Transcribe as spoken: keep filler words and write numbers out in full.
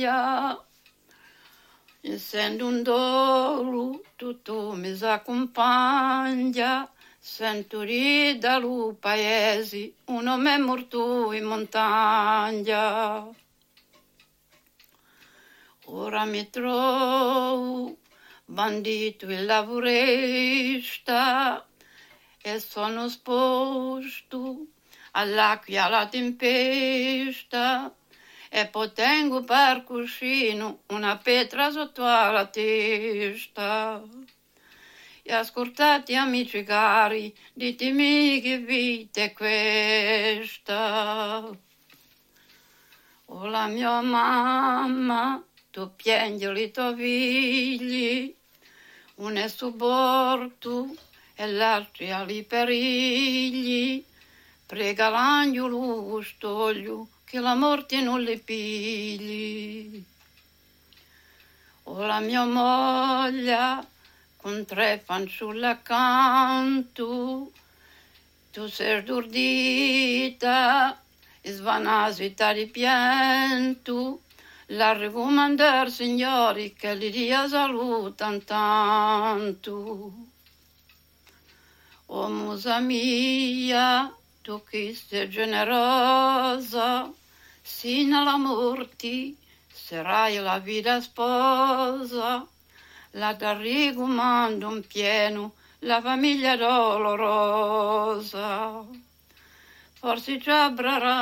Essendo un dolo, tutto mi s'accompagna, sento ridere lo paese, un uomo è morto in montagna. Ora mi trovo bandito e lavorista e sono sposto all'acqua alla tempesta e poi tengo per cuscino una pietra sotto alla testa. E ascoltate amici cari, ditemi che vita è questa. O la mia mamma, tu piangi i tuoi figli, uno è sobborto e l'altro ha i perigli. Prega l'angelo custodio che la morte non le pigli. O la mia moglie con tre fanciulle accanto, tu sei stordita e svanasita di pianto. La raccomandare, signori, che li dia salute tanto. O musa mia, tu che sei generosa, sino alla morte sarai la vita sposa. La raccomando in pieno la famiglia dolorosa. Forse ci avrà